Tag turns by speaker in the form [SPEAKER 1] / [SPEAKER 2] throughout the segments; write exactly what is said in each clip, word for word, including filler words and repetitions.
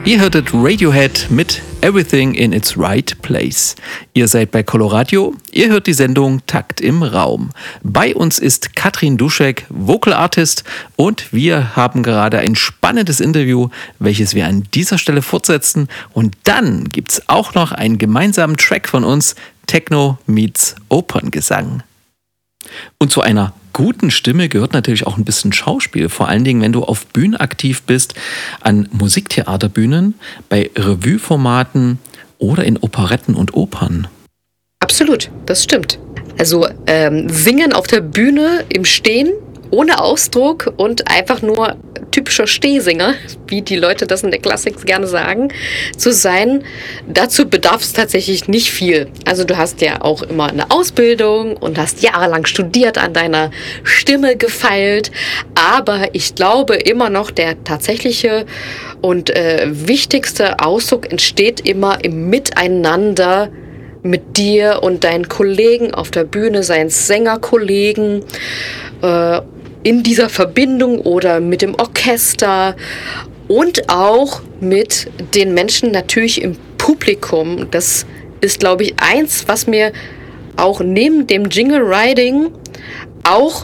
[SPEAKER 1] Ihr hörtet Radiohead mit Everything in its Right Place. Ihr seid bei Coloradio, ihr hört die Sendung Takt im Raum. Bei uns ist Katrin Duschek, Vocal Artist, und wir haben gerade ein spannendes Interview, welches wir an dieser Stelle fortsetzen. Und dann gibt's auch noch einen gemeinsamen Track von uns, Techno meets Operngesang. Und zu einer guten Stimme gehört natürlich auch ein bisschen Schauspiel, vor allen Dingen, wenn du auf Bühnen aktiv bist, an Musiktheaterbühnen, bei Revue-Formaten oder in Operetten und Opern.
[SPEAKER 2] Absolut, das stimmt. Also ähm, singen auf der Bühne im Stehen, ohne Ausdruck und einfach nur typischer Stehsinger, wie die Leute das in der Klassik gerne sagen, zu sein, dazu bedarf es tatsächlich nicht viel. Also du hast ja auch immer eine Ausbildung und hast jahrelang studiert, an deiner Stimme gefeilt, aber ich glaube immer noch, der tatsächliche und äh, wichtigste Ausdruck entsteht immer im Miteinander mit dir und deinen Kollegen auf der Bühne, seien es Sängerkollegen, äh, in dieser Verbindung oder mit dem Orchester und auch mit den Menschen natürlich im Publikum. Das ist, glaube ich, eins, was mir auch neben dem Jingle Riding auch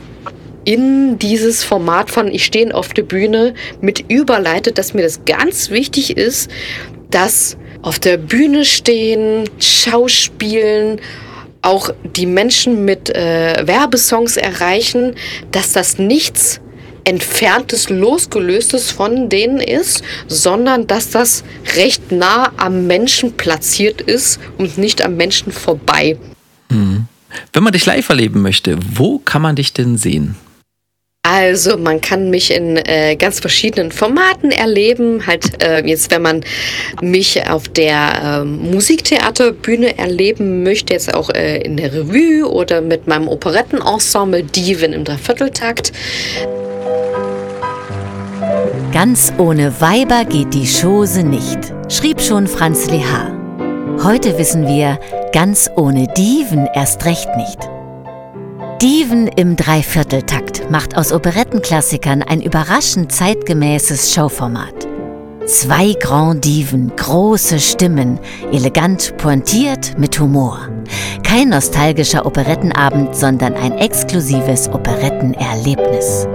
[SPEAKER 2] in dieses Format von Ich stehe auf der Bühne mit überleitet, dass mir das ganz wichtig ist, dass auf der Bühne stehen, Schauspielen, auch die Menschen mit äh, Werbesongs erreichen, dass das nichts Entferntes, Losgelöstes von denen ist, sondern dass das recht nah am Menschen platziert ist und nicht am Menschen vorbei.
[SPEAKER 1] Hm. Wenn man dich live erleben möchte, wo kann man dich denn sehen?
[SPEAKER 2] Also man kann mich in äh, ganz verschiedenen Formaten erleben. Halt äh, jetzt, wenn man mich auf der äh, Musiktheaterbühne erleben möchte, jetzt auch äh, in der Revue oder mit meinem Operettenensemble Diven im Dreivierteltakt.
[SPEAKER 3] Ganz ohne Weiber geht die Chose nicht, schrieb schon Franz Lehár. Heute wissen wir, ganz ohne Diven erst recht nicht. Diven im Dreivierteltakt macht aus Operettenklassikern ein überraschend zeitgemäßes Showformat. Zwei Grand Diven, große Stimmen, elegant pointiert mit Humor. Kein nostalgischer Operettenabend, sondern ein exklusives Operettenerlebnis.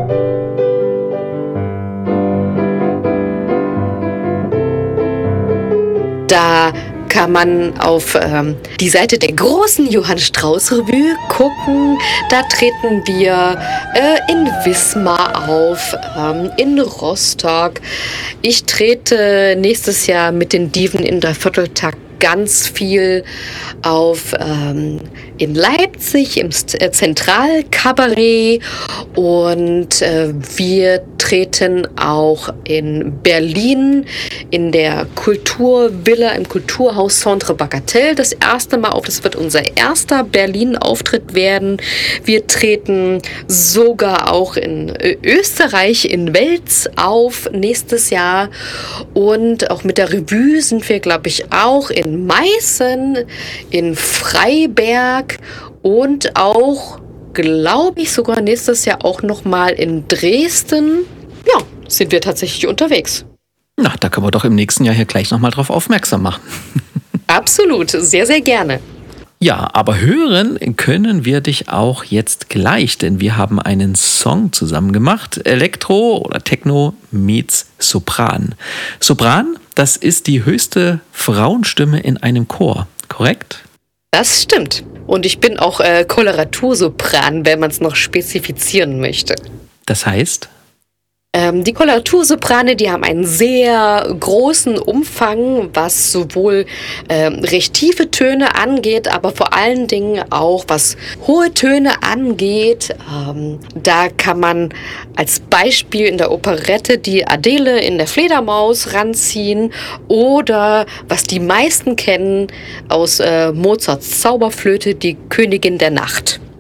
[SPEAKER 2] Da kann man auf ähm, die Seite der großen Johann Strauss Revue gucken. Da treten wir äh, in Wismar auf, ähm, in Rostock. Ich trete nächstes Jahr mit den Diven in Dreivierteltakt ganz viel auf ähm, in Leipzig im Zentralkabarett und äh, wir treten auch in Berlin in der Kulturvilla im Kulturhaus Centre Bagatelle das erste Mal auf. Das wird unser erster Berlin-Auftritt werden. Wir treten sogar auch in Österreich in Wels auf nächstes Jahr und auch mit der Revue sind wir, glaube ich, auch in Meißen, in Freiberg und auch, glaube ich, sogar nächstes Jahr auch nochmal in Dresden. Ja, sind wir tatsächlich unterwegs.
[SPEAKER 1] Na, da können wir doch im nächsten Jahr hier gleich nochmal drauf aufmerksam machen.
[SPEAKER 2] Absolut, sehr, sehr gerne.
[SPEAKER 1] Ja, aber hören können wir dich auch jetzt gleich, denn wir haben einen Song zusammen gemacht. Elektro oder Techno meets Sopran. Sopran, das ist die höchste Frauenstimme in einem Chor, korrekt?
[SPEAKER 2] Das stimmt. Und ich bin auch äh, Koloratursopran, wenn man es noch spezifizieren möchte.
[SPEAKER 1] Das heißt?
[SPEAKER 2] Ähm, die Koloratursoprane, die haben einen sehr großen Umfang, was sowohl ähm, recht tiefe Töne angeht, aber vor allen Dingen auch was hohe Töne angeht. Ähm, da kann man als Beispiel in der Operette die Adele in der Fledermaus ranziehen oder, was die meisten kennen, aus äh, Mozarts Zauberflöte, die Königin der Nacht.